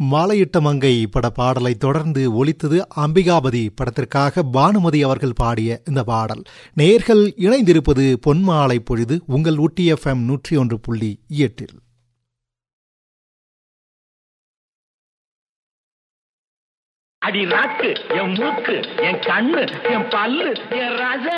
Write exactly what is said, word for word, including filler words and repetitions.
மாலையிட்ட மங்கை பட பாடலை தொடர்ந்து ஒலித்தது அம்பிகாபதி படத்திற்காக பானுமதி அவர்கள் பாடிய இந்த பாடல். நேயர்கள் இணைந்திருப்பது பொன்மாலை பொழுது உங்கள் ஊட்டி எஃப்எம் நூற்றி ஒன்று புள்ளி எட்டில். அடி நாக்கு, என் மூக்கு, என் கண்ணு, என் பல்லு, என் ராஜ